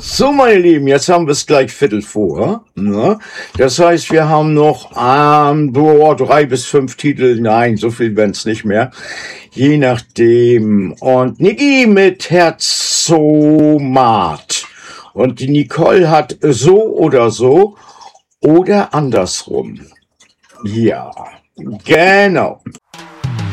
So, meine Lieben, jetzt haben wir es gleich Viertel vor. Ne? Das heißt, wir haben noch 3 bis 5 Titel. Nein, so viel werden es nicht mehr. Je nachdem. Und Niki mit Herzomat. Und die Nicole hat so oder andersrum. Ja, genau.